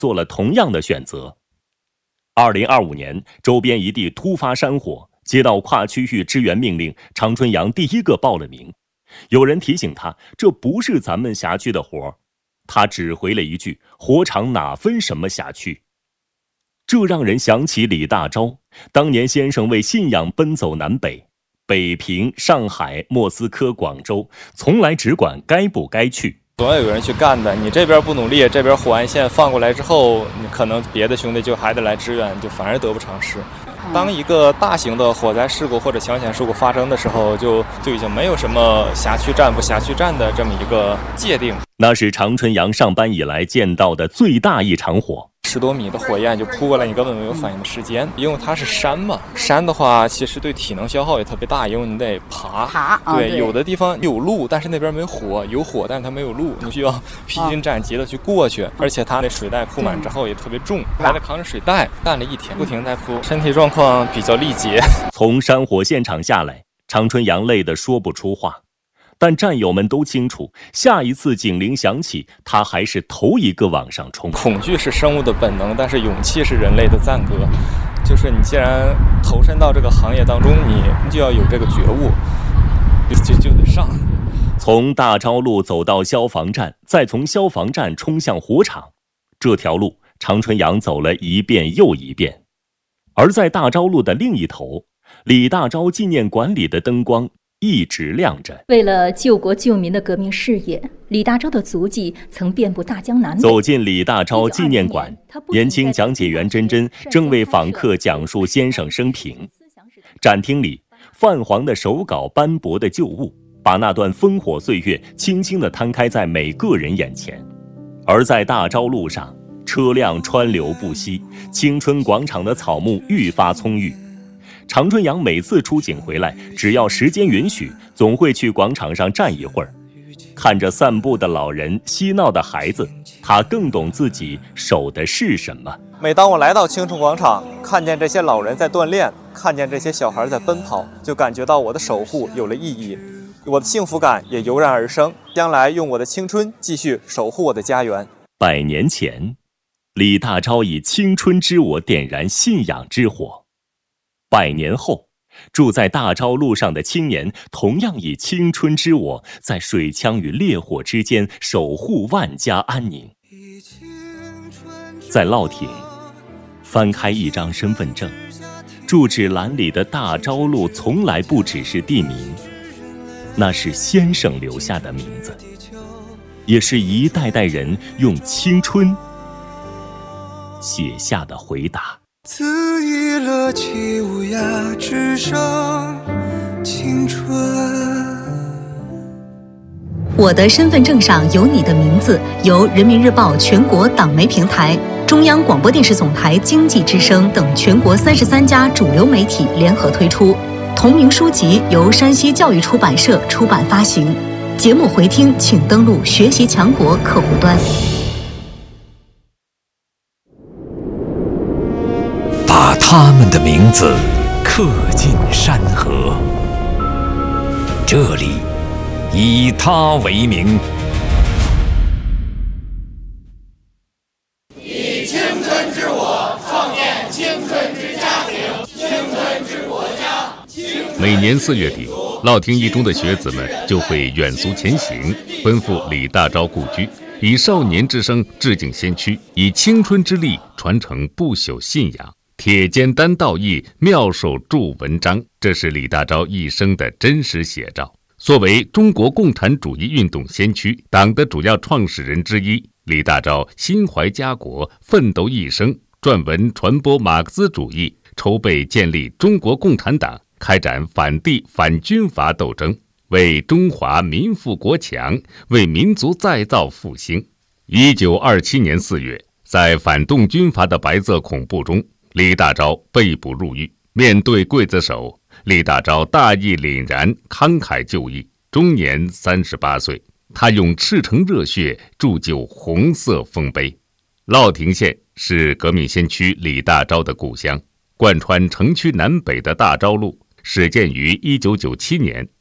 做了同样的选择。2025年，周边一地突发山火，接到跨区域支援命令，常春阳第一个报了名。有人提醒他，这不是咱们辖区的活，他只回了一句：火场哪分什么辖区。这让人想起李大钊，当年先生为信仰奔走南北，北平、上海、莫斯科、广州，从来只管该不该去。 总要有人去干的，你这边不努力，这边火安县放过来之后，你可能别的兄弟就还得来支援，就反而得不偿失。当一个大型的火灾事故或者抢险事故发生的时候，就已经没有什么辖区战不辖区战的这么一个界定。 那是常春阳上班以来见到的最大一场火 ，10多米的火焰就扑过来，你根本没有反应的时间。因为它是山嘛，山的话其实对体能消耗也特别大，因为你得爬。对，有的地方有路，但是那边没火，有火但是它没有路，你需要披荆斩棘的去过去。而且它那水袋铺满之后也特别重，还得扛着水袋，干了一天，不停在铺，身体状况比较力竭。 从山火现场下来，常春阳累得说不出话。但战友们都清楚，下一次警铃响起，他还是头一个往上冲。 恐惧是生物的本能，但是勇气是人类的赞歌。就是你既然投身到这个行业当中，你就要有这个觉悟，就得上。 从大钊路走到消防站，再从消防站冲向火场，这条路常春阳走了一遍又一遍。而在大钊路的另一头，李大钊纪念馆里的灯光一直亮着。 为了救国救民的革命事业，李大钊的足迹曾遍布大江南北。 走进李大钊纪念馆，年轻讲解员珍珍正为访客讲述先生生平。展厅里，泛黄的手稿斑驳的旧物，把那段烽火岁月轻轻地摊开在每个人眼前。而在大钊路上，车辆川流不息，青春广场的草木愈发葱郁。常春阳每次出警回来，只要时间允许，总会去广场上站一会儿。看着散步的老人，嬉闹的孩子，他更懂自己守的是什么。 每当我来到青春广场，看见这些老人在锻炼，看见这些小孩在奔跑，就感觉到我的守护有了意义，我的幸福感也油然而生。将来用我的青春继续守护我的家园。 100年前，李大钊以青春之火点燃信仰之火。100年后，住在大钊路上的青年同样以青春之火，在水枪与烈火之间守护万家安宁。在乐亭，翻开一张身份证，住址栏里的大钊路从来不只是地名，那是先生留下的名字，也是一代代人用青春写下的回答。 恣意乐起无涯之上青春。 我的身份证上有你的名字，由人民日报全国党媒平台、中央广播电视总台经济之声等全国33家主流媒体联合推出。同名书籍由山西教育出版社出版发行。节目回听请登录学习强国客户端。 把他们的名字刻进山河，这里以他为名。 以青春之火创建青春之家庭，青春之国家。 每年4月底，乐亭一中的学子们就会远足前行，奔赴李大钊故居，以少年之声致敬先驱，以青春之力传承不朽信仰。铁肩担道义，妙手著文章，这是李大钊一生的真实写照。作为中国共产主义运动先驱、党的主要创始人之一，李大钊心怀家国，奋斗一生，撰文传播马克思主义，筹备建立中国共产党，开展反帝反军阀斗争，为中华民富国强，为民族再造复兴。1927年4月，在反动军阀的白色恐怖中，李大钊被捕入狱。面对刽子手，李大钊大义凛然，慷慨就义，终年38岁。他用赤诚热血铸就红色丰碑。乐亭县是革命先驱李大钊的故乡，贯穿城区南北的大钊路始建于1997年，